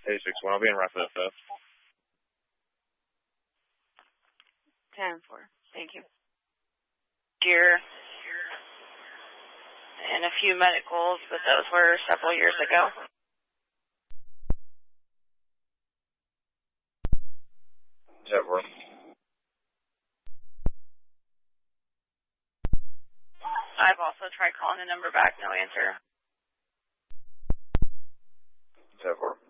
861, I'll be in Rockville, FF. 10-4. Thank you. Gear and a few medicals, but those were several years ago. Jet 4. I've also tried calling the number back, no answer. Jet 4.